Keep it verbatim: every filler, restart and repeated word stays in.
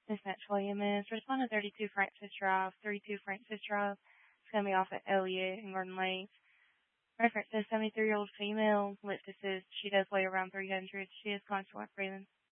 Dispatch Williams. Respond to thirty-two Francis Drive. thirty-two Francis Drive. It's going to be off at Elliott and Garden Lakes. Reference says seventy-three-year-old female. Lip says she does weigh around three hundred. She is constantly breathing.